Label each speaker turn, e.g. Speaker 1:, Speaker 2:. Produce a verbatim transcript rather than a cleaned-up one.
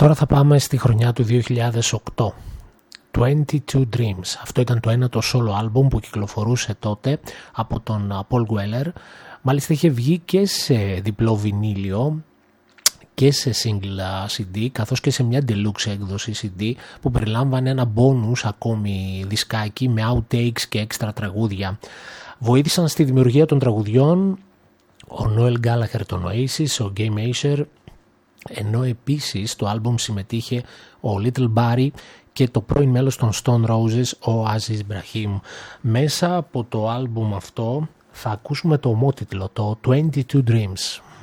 Speaker 1: Τώρα θα πάμε στη χρονιά του δύο χιλιάδες οκτώ. είκοσι δύο Dreams. Αυτό ήταν το ένατο solo album που κυκλοφορούσε τότε από τον Paul Weller. Μάλιστα είχε βγει και σε διπλό βινίλιο και σε single σι ντι, καθώς και σε μια deluxe έκδοση σι ντι που περιλάμβανε ένα bonus ακόμη δισκάκι με outtakes και έξτρα τραγούδια. Βοήθησαν στη δημιουργία των τραγουδιών ο Noel Gallagher των Oasis, ο Gay Masher, ενώ επίσης το άλμπουμ συμμετείχε ο Little Barry και το πρώην μέλος των Stone Roses, ο Aziz Brahim. Μέσα από το άλμπουμ αυτό θα ακούσουμε το ομότιτλο, το είκοσι δύο Dreams.